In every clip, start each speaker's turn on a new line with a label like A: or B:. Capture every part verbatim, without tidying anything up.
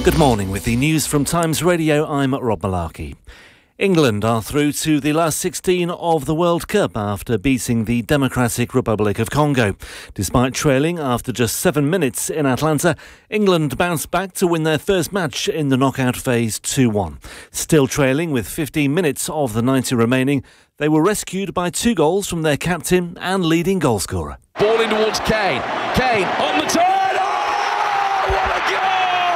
A: Good morning. With the news from Times Radio, I'm Rob Malarkey. England are through to the last sixteen of the World Cup after beating the Democratic Republic of Congo. Despite trailing after just seven minutes in Atlanta, England bounced back to win their first match in the knockout phase two one. Still trailing with fifteen minutes of the ninety remaining, they were rescued by two goals from their captain and leading goalscorer.
B: Ball in towards Kane. Kane on the turn. Oh, what a goal!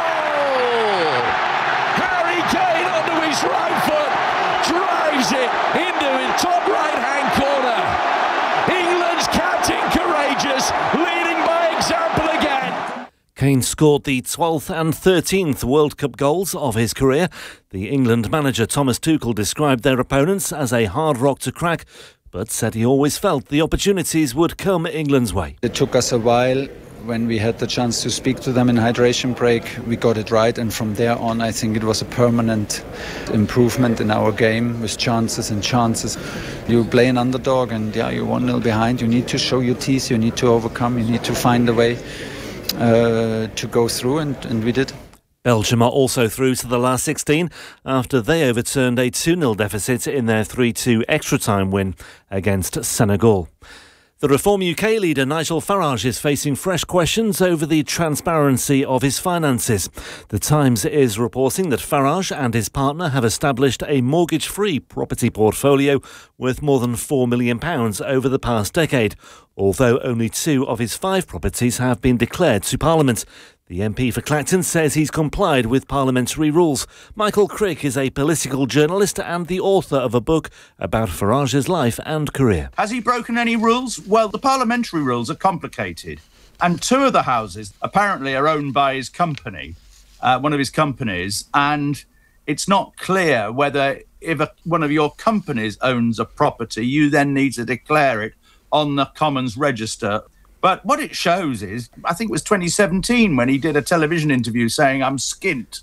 B: Harry Kane onto his right foot, drives it into his top right-hand corner. England's captain courageous, leading by example again.
A: Kane scored the twelfth and thirteenth World Cup goals of his career. The England manager Thomas Tuchel described their opponents as a hard rock to crack, but said he always felt the opportunities would come England's way.
C: It took us a while. When we had the chance to speak to them in hydration break, we got it right, and from there on I think it was a permanent improvement in our game with chances and chances. You play an underdog and yeah, you're one nil behind, you need to show your teeth, you need to overcome, you need to find a way uh, to go through, and, and we did.
A: Belgium are also through to the last sixteen after they overturned a two nil deficit in their three two extra-time win against Senegal. The Reform U K leader Nigel Farage is facing fresh questions over the transparency of his finances. The Times is reporting that Farage and his partner have established a mortgage-free property portfolio worth more than four million pounds over the past decade, although only two of his five properties have been declared to Parliament. The M P for Clacton says he's complied with parliamentary rules. Michael Crick is a political journalist and the author of a book about Farage's life and career.
D: Has he broken any rules? Well, the parliamentary rules are complicated. And two of the houses apparently are owned by his company, uh, one of his companies. And it's not clear whether if a, one of your companies owns a property, you then need to declare it on the Commons Register. But what it shows is, I think it was twenty seventeen when he did a television interview saying, I'm skint.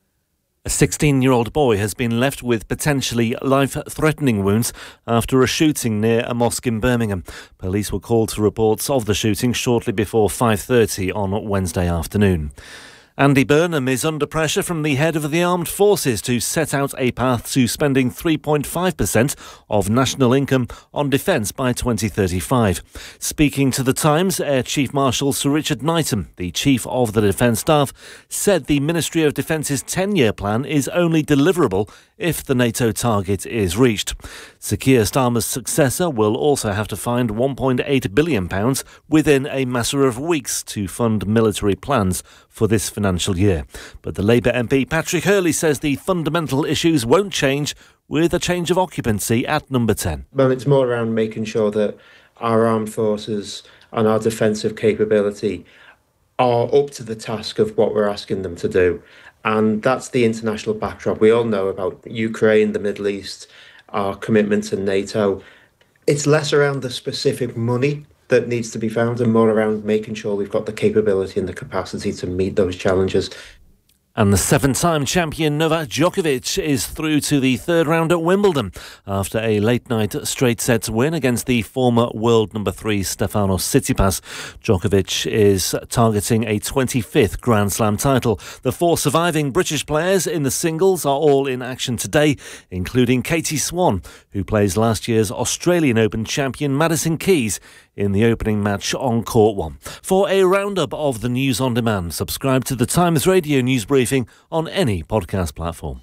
A: A sixteen-year-old boy has been left with potentially life-threatening wounds after a shooting near a mosque in Birmingham. Police were called to reports of the shooting shortly before five thirty on Wednesday afternoon. Andy Burnham is under pressure from the head of the armed forces to set out a path to spending three point five percent of national income on defence by twenty thirty-five. Speaking to The Times, Air Chief Marshal Sir Richard Knighton, the Chief of the Defence Staff, said the Ministry of Defence's ten-year plan is only deliverable if the NATO target is reached. Sir Keir Starmer's successor will also have to find one point eight billion pounds within a matter of weeks to fund military plans for this financial year. But the Labour M P Patrick Hurley says the fundamental issues won't change with a change of occupancy at number ten.
E: Well, it's more around making sure that our armed forces and our defensive capability are up to the task of what we're asking them to do. And that's the international backdrop. We all know about Ukraine, the Middle East, our commitment to NATO. It's less around the specific money that needs to be found and more around making sure we've got the capability and the capacity to meet those challenges.
A: And the seven-time champion Novak Djokovic is through to the third round at Wimbledon after a late-night straight-set win against the former world number three Stefanos Tsitsipas. Djokovic is targeting a twenty-fifth Grand Slam title. The four surviving British players in the singles are all in action today, including Katie Swan, who plays last year's Australian Open champion Madison Keys in the opening match on Court one. For a roundup of the news on demand, subscribe to the Times Radio News Briefing on any podcast platform.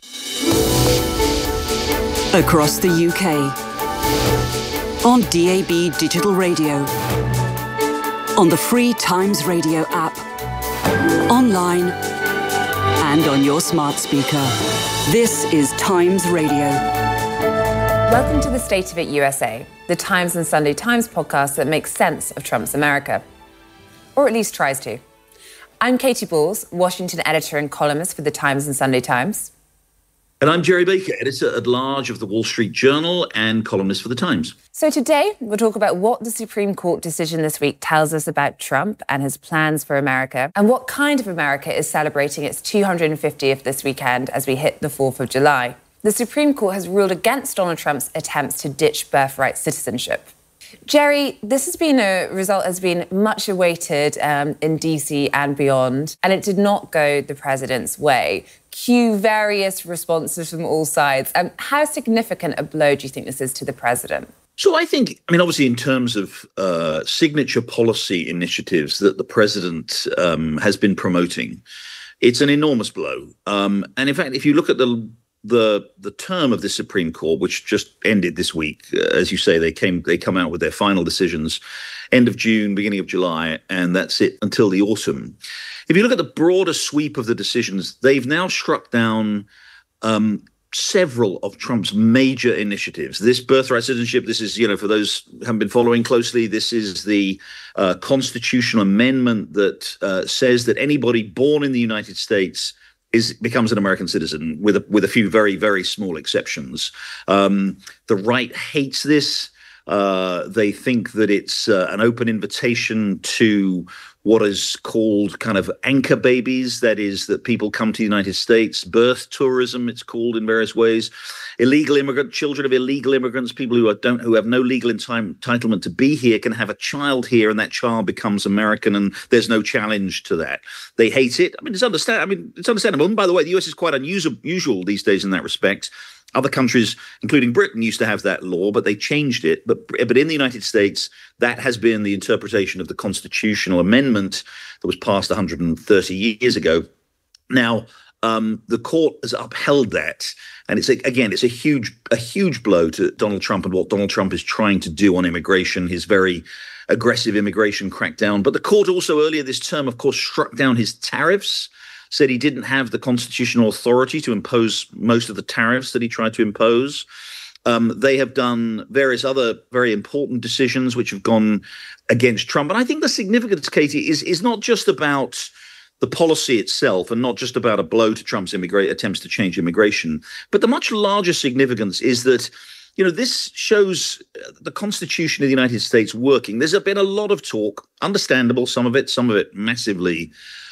F: Across the U K, on D A B Digital Radio, on the free Times Radio app, online and on your smart speaker. This is Times Radio.
G: Welcome to the State of It U S A, the Times and Sunday Times podcast that makes sense of Trump's America. Or at least tries to. I'm Katie Balls, Washington editor and columnist for the Times and Sunday Times.
H: And I'm Jerry Baker, editor-at-large of the Wall Street Journal and columnist for the Times.
G: So today, we'll talk about what the Supreme Court decision this week tells us about Trump and his plans for America, and what kind of America is celebrating its two hundred fiftieth this weekend as we hit the fourth of July. The Supreme Court has ruled against Donald Trump's attempts to ditch birthright citizenship. Jerry, this has been a result has been much awaited um, in D C and beyond, and it did not go the president's way. Cue various responses from all sides. Um, how significant a blow do you think this is to the president?
H: So I think, I mean, obviously in terms of uh, signature policy initiatives that the president um, has been promoting, it's an enormous blow. Um, and in fact, if you look at the the the term of the Supreme Court, which just ended this week, uh, as you say, they came they come out with their final decisions end of June, beginning of July, and that's it until the autumn. If you look at the broader sweep of the decisions, they've now struck down um, several of Trump's major initiatives. This birthright citizenship, this is, you know, for those who haven't been following closely, this is the uh, constitutional amendment that uh, says that anybody born in the United States is becomes an American citizen, with a, with a few very, very small exceptions. Um, the right hates this. Uh, they think that it's uh, an open invitation to what is called kind of anchor babies. That is, that people come to the United States, birth tourism, it's called in various ways. Illegal immigrant, children of illegal immigrants, people who are, don't who have no legal enti- entitlement to be here can have a child here, and that child becomes American, and there's no challenge to that. They hate it. I mean, it's understand. I mean, it's understandable. And by the way, the U S is quite unusual these days in that respect. Other countries, including Britain, used to have that law, but they changed it. But but in the United States, that has been the interpretation of the constitutional amendment that was passed one hundred thirty years ago. Now, um, the court has upheld that, and it's a, again, it's a huge a huge blow to Donald Trump and what Donald Trump is trying to do on immigration, his very aggressive immigration crackdown. But the court also earlier this term, of course, struck down his tariffs. Said he didn't have the constitutional authority to impose most of the tariffs that he tried to impose. Um, they have done various other very important decisions which have gone against Trump. And I think the significance, Katie, is, is not just about the policy itself and not just about a blow to Trump's immigra- attempts to change immigration, but the much larger significance is that, you know, this shows the Constitution of the United States working. There's been a lot of talk, understandable, some of it, some of it massively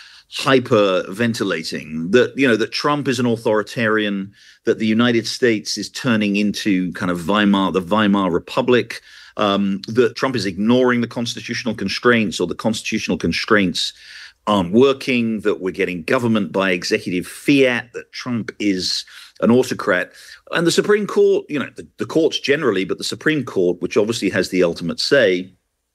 H: hyperventilating, that, you know, that Trump is an authoritarian, that the United States is turning into kind of Weimar, the Weimar Republic, um, that Trump is ignoring the constitutional constraints, or the constitutional constraints aren't working, that we're getting government by executive fiat, that Trump is an autocrat. And the Supreme Court, you know, the, the courts generally, but the Supreme Court, which obviously has the ultimate say,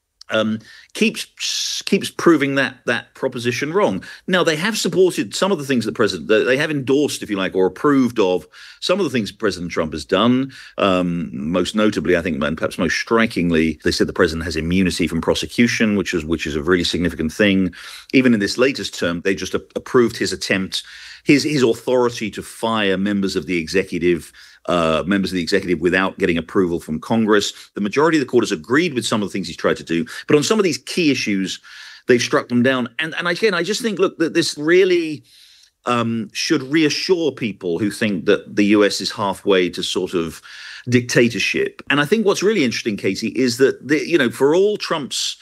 H: Um, keeps keeps proving that that proposition wrong. Now, they have supported some of the things that President they have endorsed, if you like, or approved of some of the things President Trump has done. Um, most notably, I think, and perhaps most strikingly, they said the president has immunity from prosecution, which is which is a really significant thing. Even in this latest term, they just a- approved his attempt, his his authority to fire members of the executive. Uh, members of the executive without getting approval from Congress. The majority of the court has agreed with some of the things he's tried to do, but on some of these key issues, they've struck them down. And and again, I just think, look, that this really um, should reassure people who think that the U S is halfway to sort of dictatorship. And I think what's really interesting, Katie, is that, the, you know, for all Trump's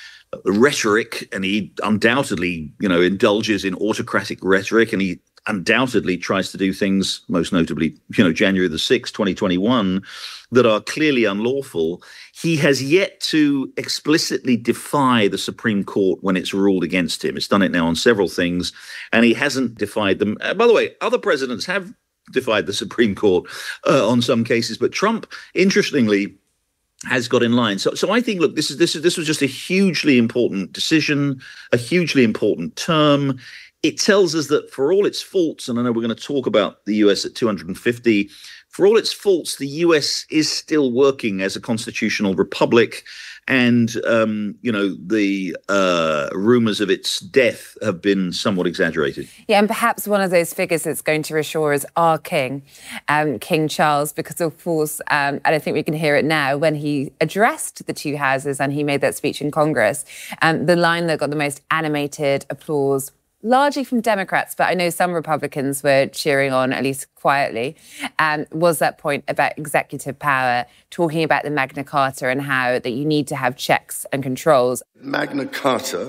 H: rhetoric, and he undoubtedly, you know, indulges in autocratic rhetoric, and he undoubtedly tries to do things, most notably, you know, January the sixth, twenty twenty-one, that are clearly unlawful. He has yet to explicitly defy the Supreme Court when it's ruled against him. It's done it now on several things, and he hasn't defied them. Uh, by the way, other presidents have defied the Supreme Court uh, on some cases, but Trump, interestingly, has got in line. So, so I think, look, this is this is this was just a hugely important decision, a hugely important term. It tells us that for all its faults, and I know we're going to talk about the U S at two hundred fifty, for all its faults, the U S is still working as a constitutional republic. And, um, you know, the uh, rumors of its death have been somewhat exaggerated.
G: Yeah, and perhaps one of those figures that's going to reassure is our king, um, King Charles, because, of course, um, and I think we can hear it now, when he addressed the two houses and he made that speech in Congress, um, the line that got the most animated applause, largely from Democrats, but I know some Republicans were cheering on, at least quietly, um, was that point about executive power, talking about the Magna Carta and how that you need to have checks and controls.
I: Magna Carta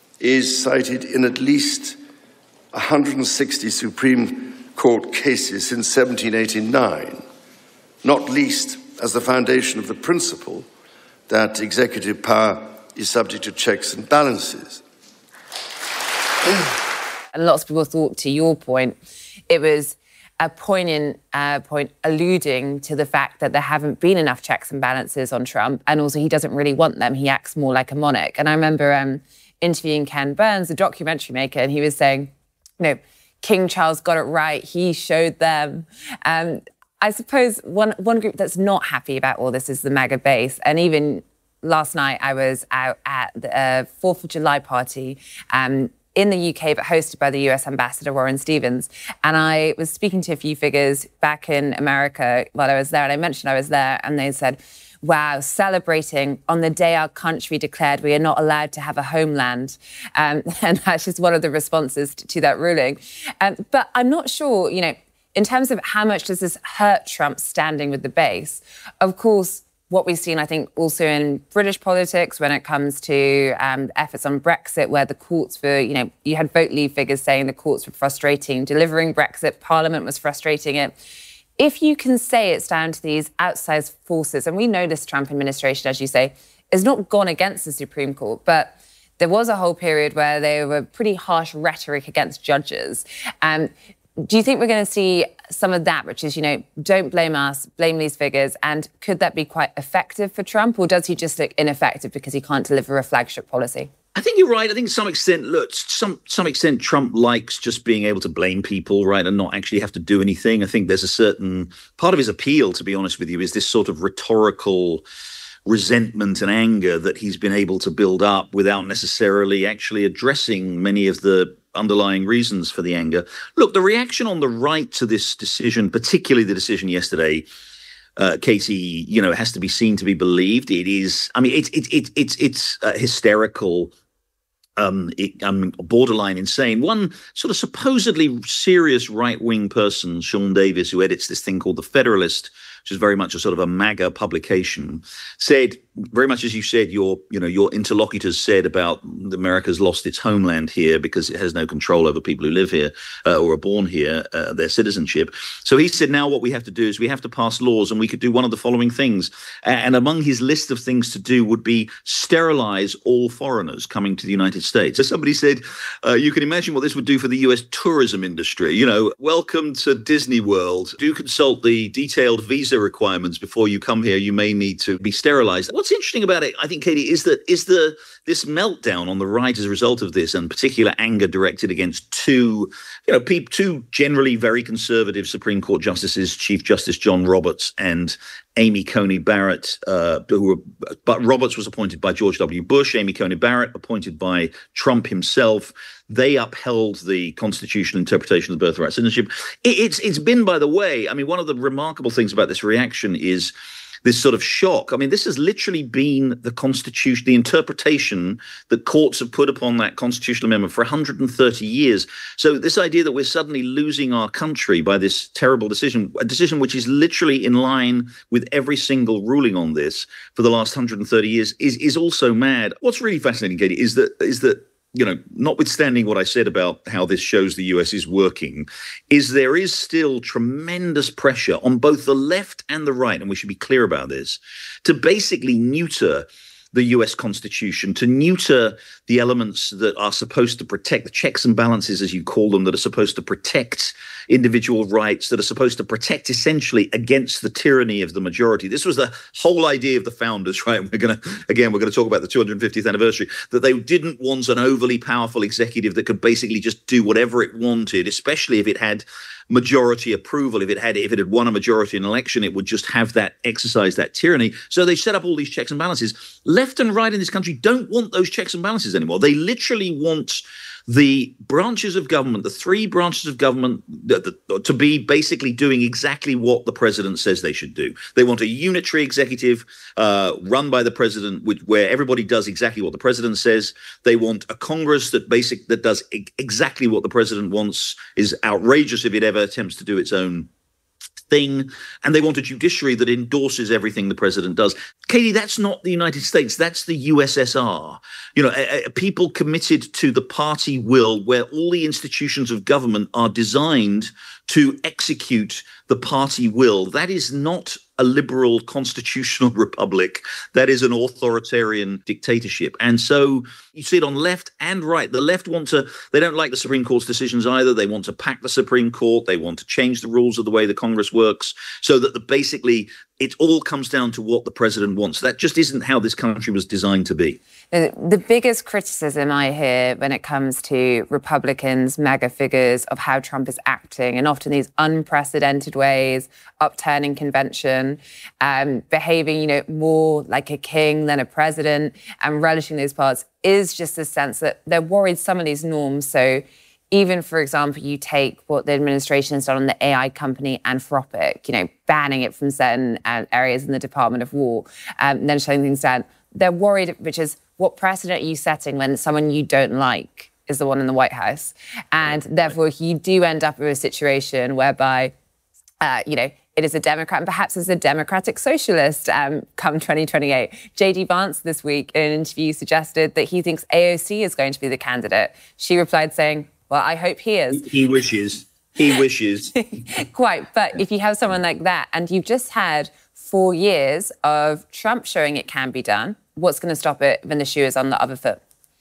I: is cited in at least one hundred sixty Supreme Court cases since seventeen eighty-nine, not least as the foundation of the principle that executive power is subject to checks and balances.
G: And lots of people thought, to your point, it was a poignant uh, point alluding to the fact that there haven't been enough checks and balances on Trump, and also he doesn't really want them. He acts more like a monarch. And I remember um, interviewing Ken Burns, the documentary maker, and he was saying, you know, King Charles got it right. He showed them. Um, I suppose one one group that's not happy about all this is the MAGA base. And even last night, I was out at the uh, fourth of July party um, in the U K, but hosted by the U S Ambassador Warren Stevens. And I was speaking to a few figures back in America while I was there, and I mentioned I was there, and they said, wow, celebrating on the day our country declared we are not allowed to have a homeland. Um, and that's just one of the responses to, to that ruling. Um, but I'm not sure, you know, in terms of how much does this hurt Trump's standing with the base? Of course, what we've seen, I think, also in British politics when it comes to um, efforts on Brexit, where the courts were, you know, you had vote leave figures saying the courts were frustrating delivering Brexit, Parliament was frustrating it. If you can say it's down to these outsized forces, and we know this Trump administration, as you say, has not gone against the Supreme Court, but there was a whole period where they were pretty harsh rhetoric against judges. Um, do you think we're going to see some of that, which is, you know, don't blame us, blame these figures, and could that be quite effective for Trump, or does he just look ineffective because he can't deliver a flagship policy?
H: I think you're right. I think to some extent, look, some some extent, Trump likes just being able to blame people, right, and not actually have to do anything. I think there's a certain part of his appeal, to be honest with you, is this sort of rhetorical resentment and anger that he's been able to build up without necessarily actually addressing many of the underlying reasons for the anger. Look, the reaction on the right to this decision, particularly the decision yesterday, Uh, Katie, you know, has to be seen to be believed. It is, I mean, it's it, it, it's it's uh, hysterical, um, it, um, borderline insane. One sort of supposedly serious right-wing person, Sean Davis, who edits this thing called The Federalist, which is very much a sort of a MAGA publication, said, very much as you said, your you know your interlocutors said about America's lost its homeland here because it has no control over people who live here uh, or are born here, uh, their citizenship. So he said, now what we have to do is we have to pass laws, and we could do one of the following things. And among his list of things to do would be sterilize all foreigners coming to the United States. So somebody said, uh, you can imagine what this would do for the U S tourism industry. You know, welcome to Disney World. Do consult the detailed visa requirements before you come here. You may need to be sterilized. What's interesting about it, I think, Katie, is that is the this meltdown on the right as a result of this, and particular anger directed against two, you know, pe- two generally very conservative Supreme Court justices, Chief Justice John Roberts and Amy Coney Barrett, uh, who were, but Roberts was appointed by George W. Bush, Amy Coney Barrett appointed by Trump himself. They upheld the constitutional interpretation of the birthright citizenship. It, it's it's been, by the way, I mean, one of the remarkable things about this reaction is this sort of shock. I mean, this has literally been the constitution, the interpretation that courts have put upon that constitutional amendment for one hundred thirty years. So this idea that we're suddenly losing our country by this terrible decision, a decision which is literally in line with every single ruling on this for the last one hundred thirty years, is is also mad. What's really fascinating, Katie, is that is that you know, notwithstanding what I said about how this shows the U S is working, is there is still tremendous pressure on both the left and the right, and we should be clear about this, to basically neuter the U S Constitution, to neuter the elements that are supposed to protect the checks and balances, as you call them, that are supposed to protect individual rights, that are supposed to protect essentially against the tyranny of the majority. This was the whole idea of the founders, right? We're going to, again, we're going to talk about the two hundred fiftieth anniversary, that they didn't want an overly powerful executive that could basically just do whatever it wanted, especially if it had majority approval. If it had, if it had won a majority in an election, it would just have that, exercise that tyranny. So they set up all these checks and balances. Left and right in this country don't want those checks and balances anymore. They literally want the branches of government, the three branches of government, the, the, to be basically doing exactly what the president says they should do. They want a unitary executive uh, run by the president, which, where everybody does exactly what the president says. They want a Congress that basic that does e- exactly what the president wants. Is outrageous if it ever attempts to do its own thing. And they want a judiciary that endorses everything the president does. Katie, that's not the United States. That's the U S S R. You know, a, a people committed to the party will, where all the institutions of government are designed to execute the party will. That is not a liberal constitutional republic that is an authoritarian dictatorship. And so you see it on left and right. The left want to, they don't like the Supreme Court's decisions either. They want to pack the Supreme Court. They want to change the rules of the way the Congress works so that the basically it all comes down to what the president wants. That just isn't how this country was designed to be.
G: The biggest criticism I hear when it comes to Republicans, MAGA figures, of how Trump is acting, and often these unprecedented ways, upturning convention, um, behaving, you know, more like a king than a president, and relishing those parts, is just a sense that they're worried some of these norms. So even, for example, you take what the administration has done on the A I company Anthropic, you know, banning it from certain uh, areas in the Department of War, um, and then shutting things down. They're worried, which is, what precedent are you setting when someone you don't like is the one in the White House? And therefore, you do end up with a situation whereby, uh, you know, it is a Democrat, and perhaps as a democratic socialist um, come twenty twenty-eight. J D Vance this week in an interview suggested that he thinks A O C is going to be the candidate. She replied saying, well, I hope he is.
H: He wishes. He wishes.
G: Quite. But if you have someone like that, and you've just had four years of Trump showing it can be done, what's going to stop it when the shoe is on the other foot?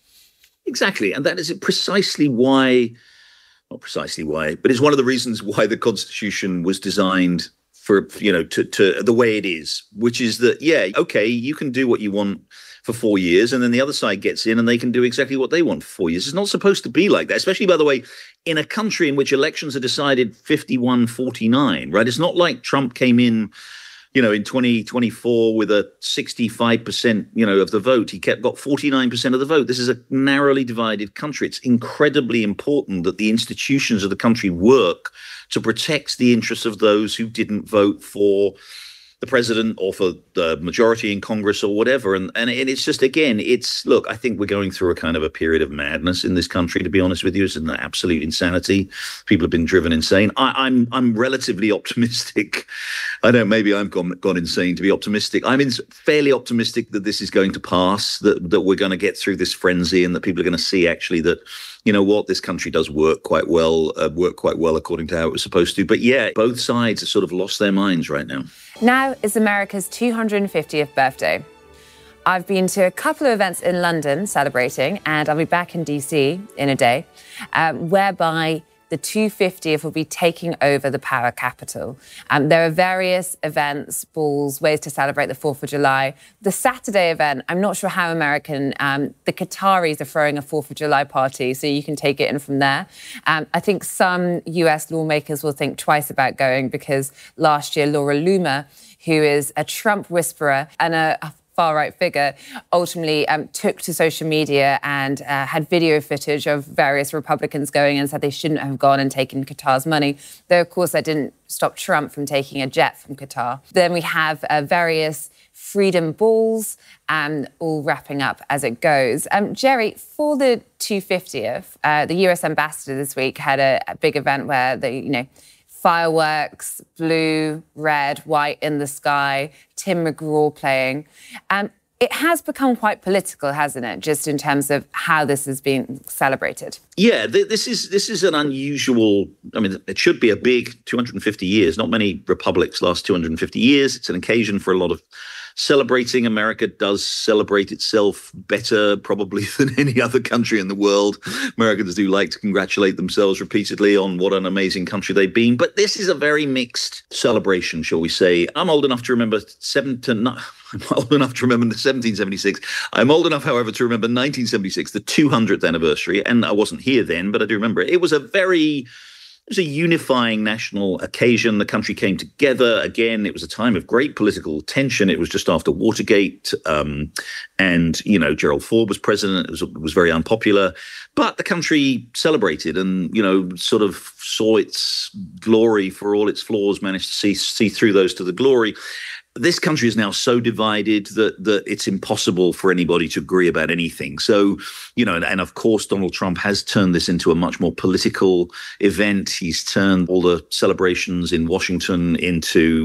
H: Exactly. And that is precisely why, not precisely why, but it's one of the reasons why the Constitution was designed for, you know, to, to the way it is, which is that, yeah, OK, you can do what you want for four years and then the other side gets in and they can do exactly what they want for four years. It's not supposed to be like that, especially, by the way, in a country in which elections are decided fifty-one forty-nine, right? It's not like Trump came in, you know, in twenty twenty-four with a sixty-five percent, you know, of the vote. He kept got forty-nine percent of the vote. This is a narrowly divided country. It's incredibly important that the institutions of the country work to protect the interests of those who didn't vote for the president or for the majority in Congress or whatever. And, and it's just, again, it's, look, I think we're going through a kind of a period of madness in this country, to be honest with you. It's an absolute insanity. People have been driven insane. I, I'm I'm relatively optimistic. I know maybe I've gone, gone insane to be optimistic. I'm in, fairly optimistic that this is going to pass, that, that we're going to get through this frenzy and that people are going to see actually that, you know what, this country does work quite well, uh, work quite well according to how it was supposed to. But yeah, both sides have sort of lost their minds right now.
G: Now is America's two hundred fiftieth birthday. I've been to a couple of events in London celebrating, and I'll be back in D C in a day, um, whereby the two hundred fiftieth will be taking over the power capital. Um, there are various events, balls, ways to celebrate the fourth of July. The Saturday event, I'm not sure how American, um, the Qataris are throwing a fourth of July party, so you can take it in from there. Um, I think some U S lawmakers will think twice about going because last year, Laura Loomer, who is a Trump whisperer and a, a far-right figure, ultimately um, took to social media and uh, had video footage of various Republicans going and said they shouldn't have gone and taken Qatar's money. Though, of course, that didn't stop Trump from taking a jet from Qatar. Then we have uh, various freedom balls, and all wrapping up as it goes. Um, Jerry, for the two hundred fiftieth, uh, the U S ambassador this week had a, a big event where the, you know, fireworks, blue, red, white in the sky, Tim McGraw playing. Um, it has become quite political, hasn't it, just in terms of how this is being celebrated?
H: Yeah, th- this is this is an unusual, I mean, it should be a big two hundred fifty years. Not many republics last two hundred fifty years. It's an occasion for a lot of celebrating. America does celebrate itself better probably than any other country in the world. Americans do like to congratulate themselves repeatedly on what an amazing country they've been. But this is a very mixed celebration, shall we say. I'm old enough to remember seven to not, I'm old enough to remember seventeen seventy-six. I'm old enough, however, to remember nineteen seventy-six, the two hundredth anniversary. And I wasn't here then, but I do remember it. It was a very It was a unifying national occasion. The country came together. Again, it was a time of great political tension. It was just after Watergate. Um, and, you know, Gerald Ford was president. It was, it was very unpopular. But the country celebrated and, you know, sort of saw its glory for all its flaws, managed to see, see through those to the glory. This country is now so divided that that it's impossible for anybody to agree about anything. So, you know, and, and of course, Donald Trump has turned this into a much more political event. He's turned all the celebrations in Washington into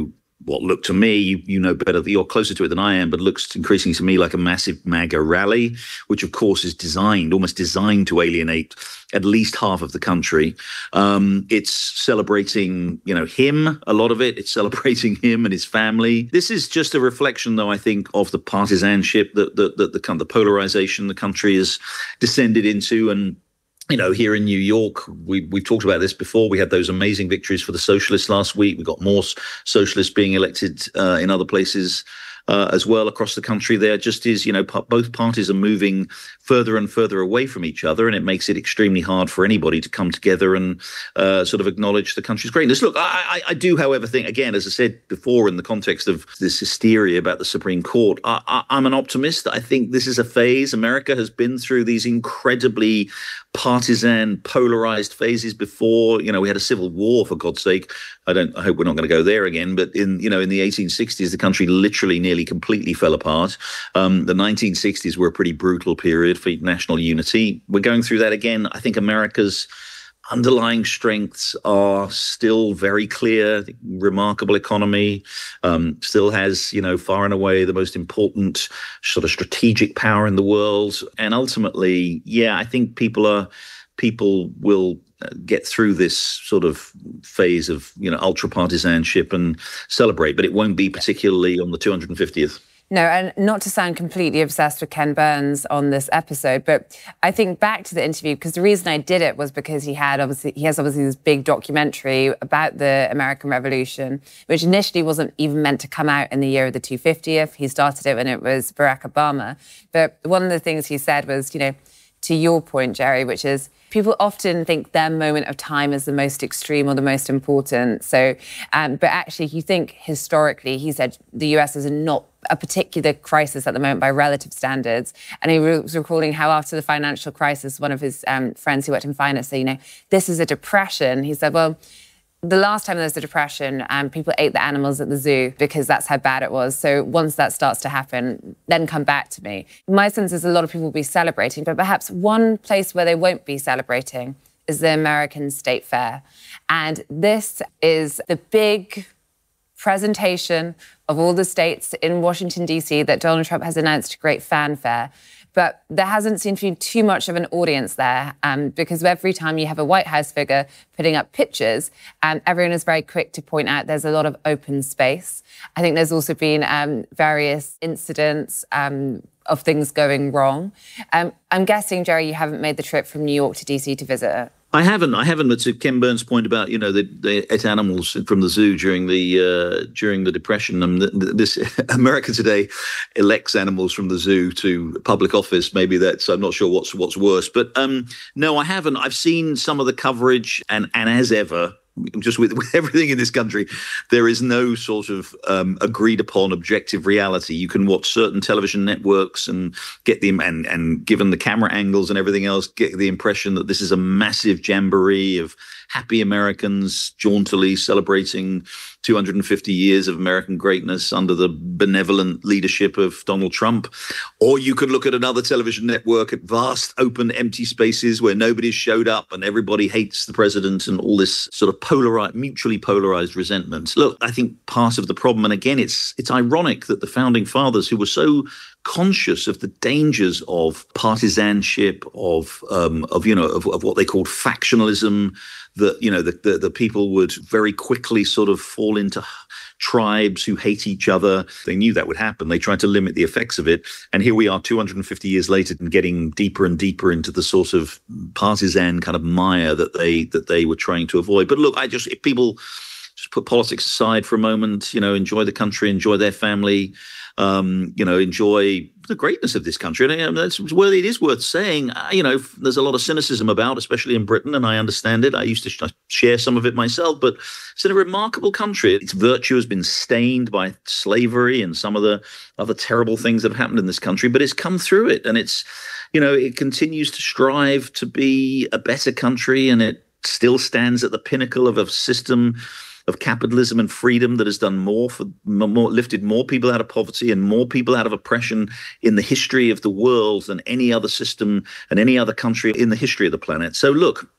H: what looked to me, you, you know better, you're closer to it than I am, but looks increasingly to me like a massive MAGA rally, which of course is designed, almost designed to alienate at least half of the country. Um, it's celebrating, you know, him, a lot of it. It's celebrating him and his family. This is just a reflection, though, I think, of the partisanship that, that, that the, the polarization the country has descended into. And you know, here in New York, we, we've talked about this before. We had those amazing victories for the socialists last week. We got more socialists being elected uh, in other places uh, as well across the country. There just is, you know, p- both parties are moving further and further away from each other, and it makes it extremely hard for anybody to come together and uh, sort of acknowledge the country's greatness. Look, I, I, I do, however, think, again, as I said before, in the context of this hysteria about the Supreme Court, I, I, I'm an optimist. I think this is a phase. America has been through these incredibly partisan, polarized phases before. You know, we had a civil war, for God's sake. I don't. I hope we're not going to go there again. But in you know, in the eighteen sixties, the country literally nearly completely fell apart. Um, the nineteen sixties were a pretty brutal period for national unity. We're going through that again. I think America's underlying strengths are still very clear. Remarkable economy, um, still has, you know, far and away the most important sort of strategic power in the world. And ultimately, yeah, I think people are people will get through this sort of phase of, you know, ultra partisanship and celebrate, but it won't be particularly on the two hundred fiftieth.
G: No, and not to sound completely obsessed with Ken Burns on this episode, but I think back to the interview, because the reason I did it was because he had obviously he has obviously this big documentary about the American Revolution, which initially wasn't even meant to come out in the year of the two hundred fiftieth. He started it when it was Barack Obama. But one of the things he said was, you know, to your point, Jerry, which is people often think their moment of time is the most extreme or the most important. So, um, but actually, you think historically, he said the U S is not a particular crisis at the moment by relative standards. And he was recalling how after the financial crisis, one of his um, friends who worked in finance said, you know, this is a depression. He said, well, the last time there was a depression, um, people ate the animals at the zoo because that's how bad it was. So once that starts to happen, then come back to me. My sense is a lot of people will be celebrating, but perhaps one place where they won't be celebrating is the American State Fair. And this is the big presentation of all the states in Washington, D C that Donald Trump has announced to great fanfare. But there hasn't seemed to be too much of an audience there um, because every time you have a White House figure putting up pictures, um, everyone is very quick to point out there's a lot of open space. I think there's also been um, various incidents um, of things going wrong. Um, I'm guessing, Jerry, you haven't made the trip from New York to D C to visit it.
H: I haven't. I haven't. But to Ken Burns' point about, you know, they, they ate animals from the zoo during the uh, during the Depression. And this America today elects animals from the zoo to public office. Maybe that's, I'm not sure what's what's worse. But um, no, I haven't. I've seen some of the coverage, and and as ever, just with, with everything in this country, there is no sort of um, agreed upon objective reality. You can watch certain television networks and get the, and, and given the camera angles and everything else, get the impression that this is a massive jamboree of happy Americans jauntily celebrating two hundred fifty years of American greatness under the benevolent leadership of Donald Trump. Or you could look at another television network at vast open empty spaces where nobody's showed up and everybody hates the president and all this sort of polarized, mutually polarized resentment. Look, I think part of the problem, and again, it's it's ironic that the founding fathers, who were so conscious of the dangers of partisanship, of um, of you know of, of what they called factionalism, that you know the, the the people would very quickly sort of fall into tribes who hate each other. They knew that would happen. They tried to limit the effects of it, and here we are, two hundred fifty years later, and getting deeper and deeper into the sort of partisan kind of mire that they that they were trying to avoid. But look, I just if people just put politics aside for a moment, you know, enjoy the country, enjoy their family. Um, you know, enjoy the greatness of this country. And um, that's well, it is worth saying, uh, you know, there's a lot of cynicism about, especially in Britain, and I understand it. I used to sh- share some of it myself, but it's a remarkable country. Its virtue has been stained by slavery and some of the other terrible things that have happened in this country, but it's come through it. And it's, you know, it continues to strive to be a better country, and it still stands at the pinnacle of a system of capitalism and freedom that has done more for more, lifted more people out of poverty and more people out of oppression in the history of the world than any other system and any other country in the history of the planet. So look,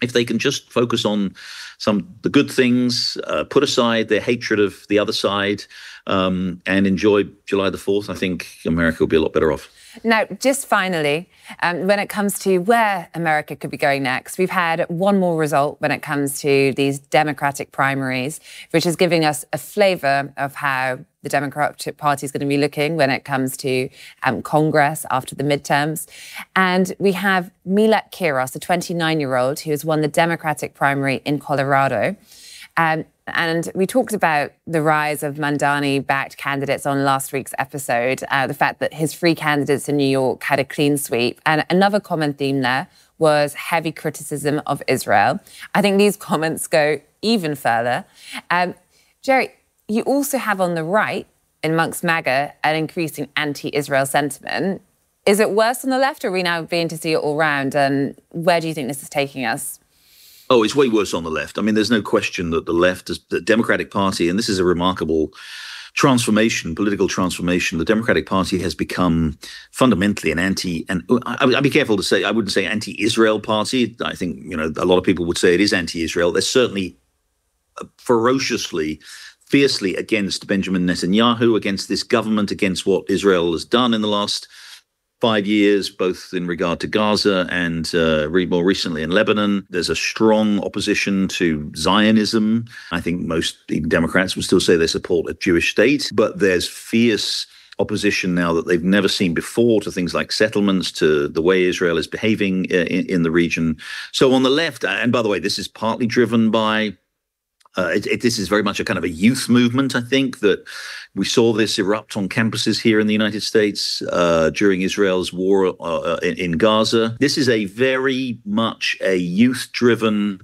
H: if they can just focus on some the good things, uh, put aside their hatred of the other side, um, and enjoy July the fourth, I think America will be a lot better off.
G: Now, just finally, um, when it comes to where America could be going next, we've had one more result when it comes to these Democratic primaries, which is giving us a flavour of how the Democratic Party is going to be looking when it comes to um, Congress after the midterms. And we have Millet Quiros, a twenty-nine-year-old who has won the Democratic primary in Colorado. Um, and we talked about the rise of Mamdani-backed candidates on last week's episode, uh, the fact that his three candidates in New York had a clean sweep. And another common theme there was heavy criticism of Israel. I think these comments go even further. Um, Jerry, you also have on the right, amongst MAGA, an increasing anti-Israel sentiment. Is it worse on the left, or are we now beginning to see it all round? And where do you think this is taking us?
H: Oh, it's way worse on the left. I mean, there's no question that the left, the Democratic Party, and this is a remarkable transformation, political transformation. The Democratic Party has become fundamentally an anti, and I'd be careful to say, I wouldn't say anti-Israel party. I think, you know, a lot of people would say it is anti-Israel. They're certainly ferociously, fiercely against Benjamin Netanyahu, against this government, against what Israel has done in the last five years, both in regard to Gaza and uh, more recently in Lebanon. There's a strong opposition to Zionism. I think most even Democrats would still say they support a Jewish state, but there's fierce opposition now that they've never seen before to things like settlements, to the way Israel is behaving in, in the region. So on the left, and by the way, this is partly driven by Uh, it, it, this is very much a kind of a youth movement, I think, that we saw this erupt on campuses here in the United States uh, during Israel's war uh, in, in Gaza. This is a very much a youth-driven,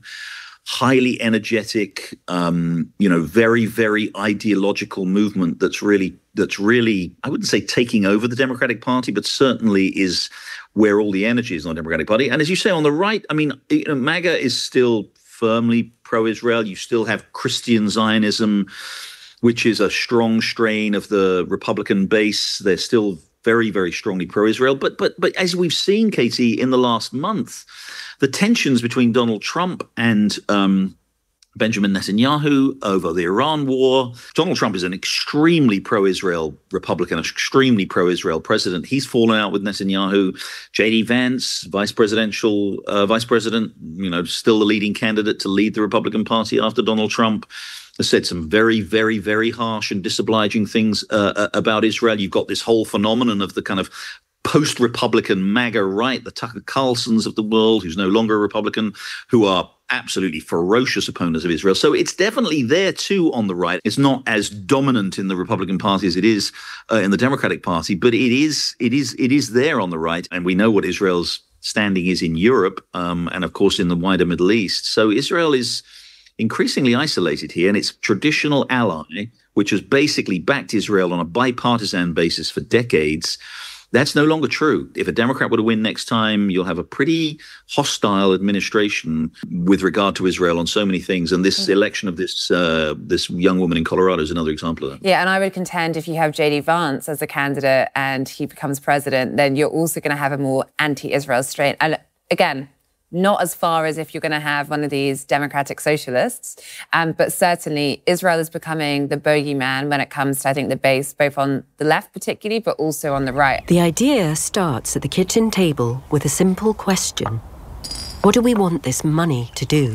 H: highly energetic, um, you know, very, very ideological movement that's really, that's really, I wouldn't say taking over the Democratic Party, but certainly is where all the energy is on the Democratic Party. And as you say, on the right, I mean, you know, MAGA is still firmly pro-Israel. You still have Christian Zionism, which is a strong strain of the Republican base. They're still very, very strongly pro-Israel. But but but as we've seen, Katie, in the last month, the tensions between Donald Trump and um, Benjamin Netanyahu over the Iran war. Donald Trump is an extremely pro-Israel Republican, an extremely pro-Israel president. He's fallen out with Netanyahu. J D Vance, vice presidential, uh, vice president, you know, still the leading candidate to lead the Republican Party after Donald Trump, has said some very, very, very harsh and disobliging things uh, about Israel. You've got this whole phenomenon of the kind of post-Republican MAGA right, the Tucker Carlsons of the world, who's no longer a Republican, who are absolutely ferocious opponents of Israel. So it's definitely there too on the right. It's not as dominant in the Republican Party as it is uh, in the Democratic Party, but it is, it is, it is there on the right. And we know what Israel's standing is in Europe um, and, of course, in the wider Middle East. So Israel is increasingly isolated here, and its traditional ally, which has basically backed Israel on a bipartisan basis for decades, that's no longer true. If a Democrat were to win next time, you'll have a pretty hostile administration with regard to Israel on so many things. And this mm-hmm. election of this uh, this young woman in Colorado is another example of that.
G: Yeah, and I would contend if you have J D Vance as a candidate and he becomes president, then you're also going to have a more anti-Israel strain. And again, not as far as if you're going to have one of these democratic socialists, um, but certainly Israel is becoming the bogeyman when it comes to, I think, the base, both on the left particularly, but also on the right.
J: The idea starts at the kitchen table with a simple question. What do we want this money to do?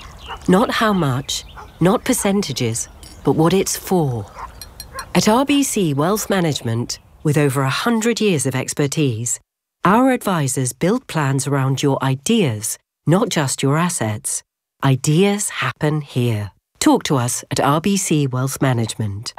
J: Not how much, not percentages, but what it's for. At R B C Wealth Management, with over one hundred years of expertise, our advisors build plans around your ideas, not just your assets. Ideas happen here. Talk to us at R B C Wealth Management.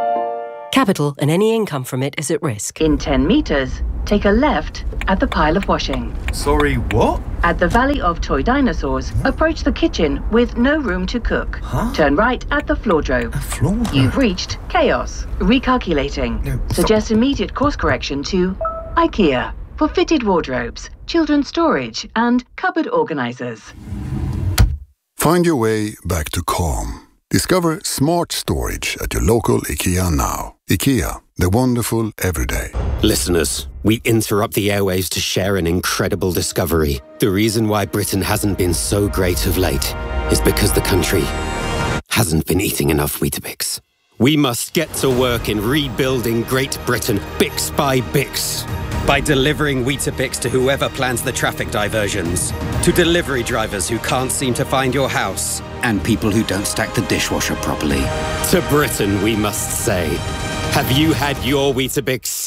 J: Capital and any income from it is at risk.
K: In ten metres, take a left at the pile of washing.
L: Sorry, what?
K: At the Valley of Toy Dinosaurs, approach the kitchen with no room to cook.
L: Huh?
K: Turn right at the floordrobe.
L: A floordrobe?
K: You've reached chaos. Recalculating.
L: No,
K: Suggest immediate course correction to IKEA. For fitted wardrobes, children's storage, and cupboard organisers.
M: Find your way back to calm.
L: Discover smart storage at your local IKEA now. IKEA, the wonderful everyday.
M: Listeners, we interrupt the airwaves to share an incredible discovery. The reason why Britain hasn't been so great of late is because the country hasn't been eating enough Weetabix. We must get to work in rebuilding Great Britain, Bix by Bix. By delivering Weetabix to whoever plans the traffic diversions, to delivery drivers who can't seem to find your house, and people who don't stack the dishwasher properly. To Britain, we must say, have you had your Weetabix?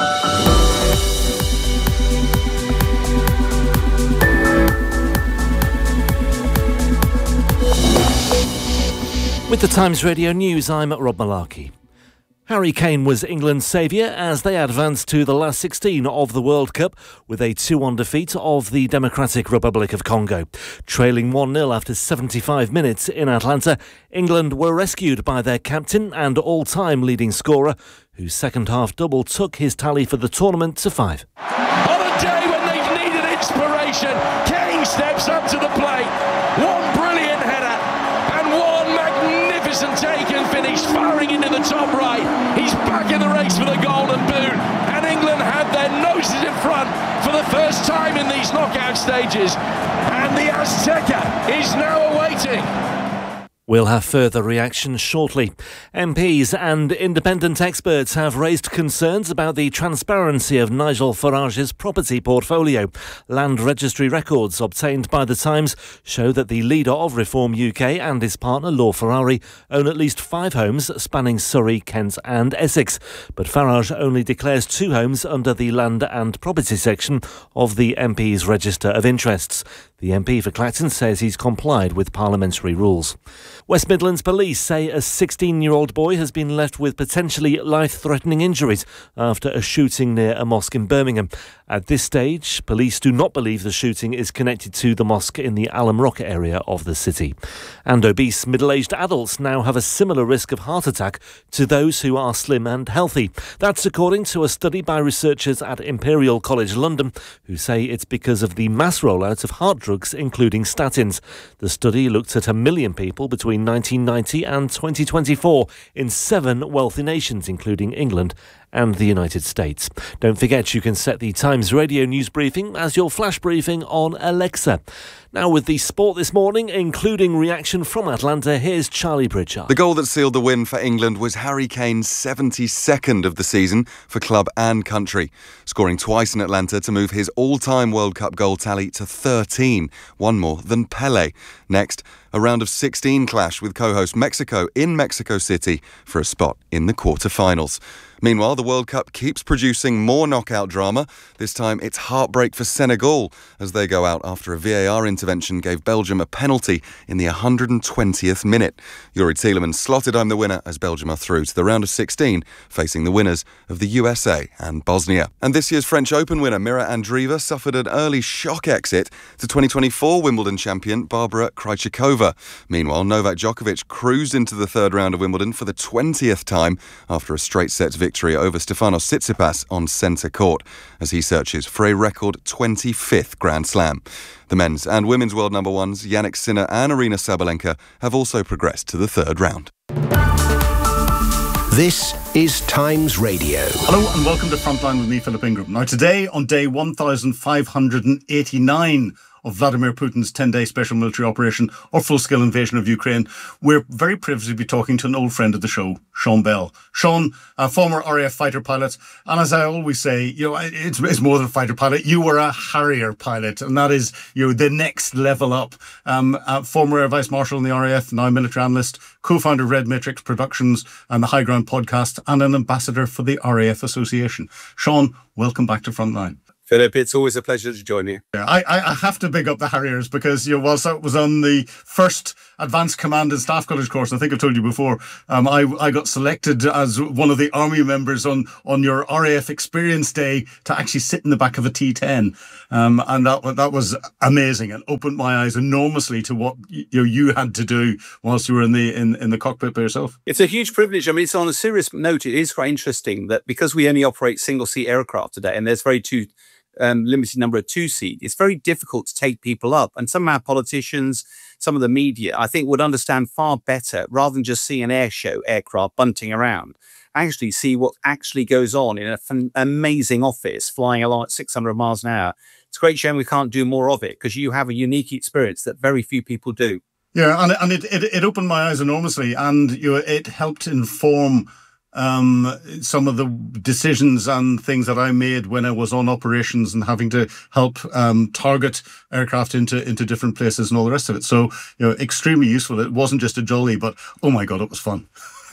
A: With the Times Radio News, I'm Rob Malarkey. Harry Kane was England's saviour as they advanced to the last sixteen of the World Cup with a two one defeat of the Democratic Republic of Congo. Trailing one nil after seventy-five minutes in Atlanta, England were rescued by their captain and all-time leading scorer, whose second-half double took his tally for the tournament to five.
B: On a day when they've needed inspiration, Kane steps up to the plate. One brilliant header and one magnificent take and finish, firing into the top right. He's back in the race for the Golden Boot, and England have their noses in front for the first time in these knockout stages. And the Azteca is now awaiting.
A: We'll have further reactions shortly. M Ps and independent experts have raised concerns about the transparency of Nigel Farage's property portfolio. Land registry records obtained by The Times show that the leader of Reform U K and his partner Law Ferrari own at least five homes spanning Surrey, Kent and Essex. But Farage only declares two homes under the Land and Property section of the M P's Register of Interests. The M P for Clacton says he's complied with parliamentary rules. West Midlands Police say a sixteen-year-old boy has been left with potentially life-threatening injuries after a shooting near a mosque in Birmingham. At this stage, police do not believe the shooting is connected to the mosque in the Alum Rock area of the city. And obese middle-aged adults now have a similar risk of heart attack to those who are slim and healthy. That's according to a study by researchers at Imperial College London, who say it's because of the mass rollout of heart drugs, including statins. The study looked at a million people between nineteen ninety and twenty twenty-four in seven wealthy nations, including England and the United States. Don't forget you can set the Times Radio news briefing as your flash briefing on Alexa. Now with the sport this morning, including reaction from Atlanta, here's Charlie Pritchard.
N: The goal that sealed the win for England was Harry Kane's seventy-second of the season for club and country, scoring twice in Atlanta to move his all-time World Cup goal tally to thirteen, one more than Pelé. Next, a round of sixteen clash with co-host Mexico in Mexico City for a spot in the quarter-finals. Meanwhile, the World Cup keeps producing more knockout drama. This time it's heartbreak for Senegal as they go out after a V A R intervention gave Belgium a penalty in the one hundred twentieth minute. Yuri Tielemans slotted home the winner as Belgium are through to the round of sixteen, facing the winners of the U S A and Bosnia. And this year's French Open winner Mira Andreeva suffered an early shock exit to twenty twenty-four Wimbledon champion Barbara Krejcikova. Meanwhile, Novak Djokovic cruised into the third round of Wimbledon for the twentieth time after a straight sets victory over Stefanos Tsitsipas on centre court as he searches for a record twenty-fifth Grand Slam. The men's and women's world number ones Jannik Sinner and Aryna Sabalenka have also progressed to the third round.
O: This is Times Radio.
P: Hello and welcome to Frontline with me, Philip Ingram. Now today, on day one thousand five hundred eighty-nine of Vladimir Putin's ten-day special military operation or full-scale invasion of Ukraine, we're very privileged to be talking to an old friend of the show, Sean Bell. Sean, a former R A F fighter pilot, and as I always say, you know, it's, it's more than a fighter pilot. You were a Harrier pilot, and that is, you know, the next level up. Um, uh, former Air Vice Marshal in the R A F, now military analyst, co-founder of Red Matrix Productions and the High Ground podcast, and an ambassador for the R A F Association. Sean, welcome back to Frontline.
Q: Philip, it's always a pleasure to join you.
P: Yeah, I, I have to big up the Harriers because, you know, whilst I was on the first Advanced Command and Staff College course, I think I've told you before, um, I, I got selected as one of the Army members on, on your R A F Experience Day to actually sit in the back of a T ten. Um, and that that was amazing and opened my eyes enormously to what you know, you had to do whilst you were in the in, in the cockpit by yourself.
Q: It's a huge privilege. I mean, it's on a serious note. It is quite interesting that because we only operate single-seat aircraft today, and there's very two um, limited number of two-seat, it's very difficult to take people up. And some of our politicians, some of the media, I think, would understand far better, rather than just see an air show aircraft bunting around, actually see what actually goes on in an amazing office flying along at six hundred miles an hour. It's a great shame we can't do more of it, because you have a unique experience that very few people do.
P: Yeah, and, and it, it, it opened my eyes enormously, and you know, it helped inform um, some of the decisions and things that I made when I was on operations and having to help um, target aircraft into, into different places and all the rest of it. So, you know, extremely useful. It wasn't just a jolly, but oh my God, it was fun.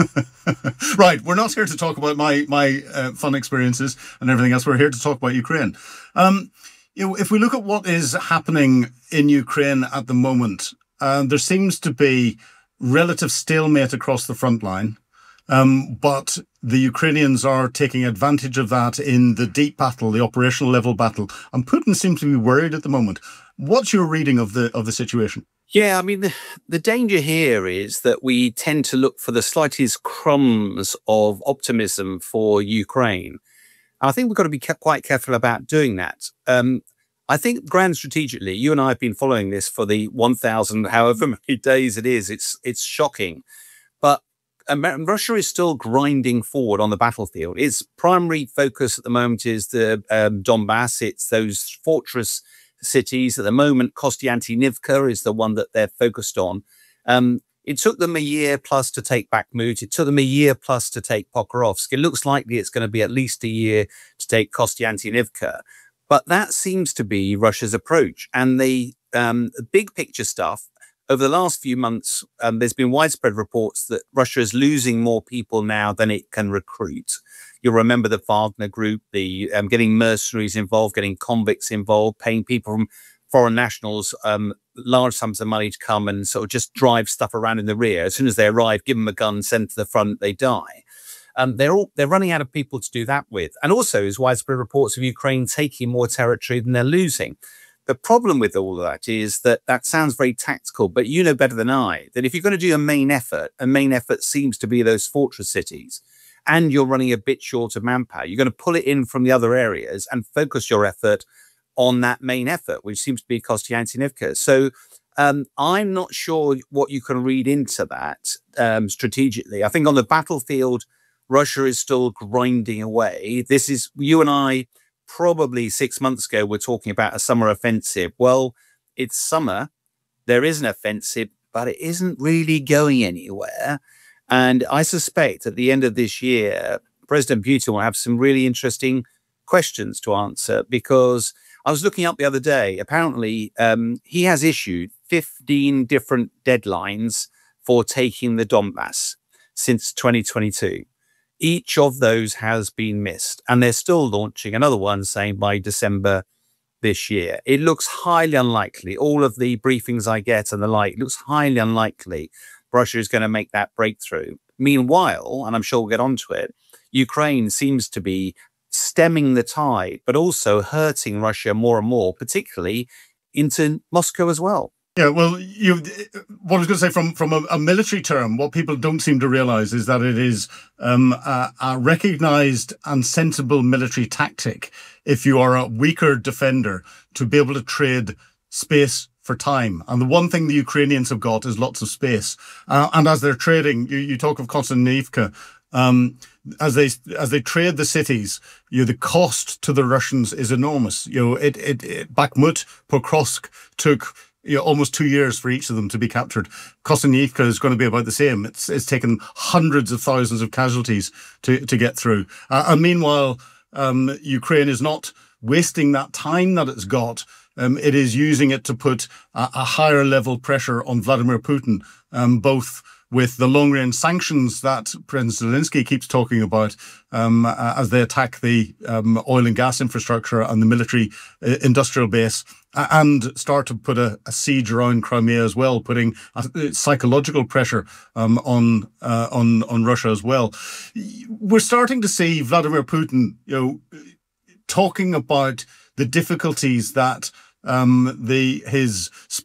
P: Right, we're not here to talk about my my uh, fun experiences and everything else. We're here to talk about Ukraine. Um, you know, if we look at what is happening in Ukraine at the moment, uh, there seems to be relative stalemate across the front line, um, but the Ukrainians are taking advantage of that in the deep battle, the operational level battle, and Putin seems to be worried at the moment. What's your reading of the of the situation?
Q: Yeah, I mean, the, the danger here is that we tend to look for the slightest crumbs of optimism for Ukraine. I think we've got to be kept quite careful about doing that. Um, I think grand strategically, you and I have been following this for the one thousand, however many days it is. It's, it's shocking. But America, Russia is still grinding forward on the battlefield. Its primary focus at the moment is the um, Donbass. It's those fortress cities. At the moment, Kostiantynivka is the one that they're focused on. Um, it took them a year plus to take Bakhmut. It took them a year plus to take Pokrovsk. It looks likely it's going to be at least a year to take Kostiantynivka. But that seems to be Russia's approach. And the um, big picture stuff, over the last few months, um, there's been widespread reports that Russia is losing more people now than it can recruit. You'll remember the Wagner Group, the um, getting mercenaries involved, getting convicts involved, paying people from foreign nationals um, large sums of money to come and sort of just drive stuff around in the rear. As soon as they arrive, give them a gun, send to the front, they die. Um, they're all they're running out of people to do that with. And also, there's widespread reports of Ukraine taking more territory than they're losing. The problem with all of that is that that sounds very tactical, but you know better than I that if you're going to do a main effort, a main effort seems to be those fortress cities, and you're running a bit short of manpower, you're going to pull it in from the other areas and focus your effort on that main effort, which seems to be Kostiantynivka. So um, I'm not sure what you can read into that um, strategically. I think on the battlefield, Russia is still grinding away. This is, you and I probably six months ago were talking about a summer offensive. Well, it's summer. There is an offensive, but it isn't really going anywhere. And I suspect at the end of this year, President Putin will have some really interesting questions to answer, because I was looking up the other day, apparently um, he has issued fifteen different deadlines for taking the Donbass since twenty twenty-two. Each of those has been missed, and they're still launching another one saying by December this year. It looks highly unlikely. All of the briefings I get and the like, it looks highly unlikely Russia is going to make that breakthrough. Meanwhile, and I'm sure we'll get onto it, Ukraine seems to be stemming the tide, but also hurting Russia more and more, particularly into Moscow as well.
P: Yeah, well, you. What I was going to say from from a, a military term, what people don't seem to realise is that it is um, a, a recognised and sensible military tactic, if you are a weaker defender, to be able to trade space for time. And the one thing the Ukrainians have got is lots of space. Uh, and as they're trading, you, you talk of Kostiantynivka, um, as they as they trade the cities, you know, the cost to the Russians is enormous. You know, it it, it Bakhmut, Pokrovsk took, you know, almost two years for each of them to be captured. Kostiantynivka is going to be about the same. It's it's taken hundreds of thousands of casualties to to get through. Uh, and meanwhile, um, Ukraine is not wasting that time that it's got. Um, it is using it to put a, a higher level pressure on Vladimir Putin, um, both with the long-range sanctions that President Zelensky keeps talking about um, uh, as they attack the um, oil and gas infrastructure and the military uh, industrial base, uh, and start to put a, a siege around Crimea as well, putting a, a psychological pressure um, on uh, on on Russia as well. We're starting to see Vladimir Putin, you know, talking about the difficulties that um, the his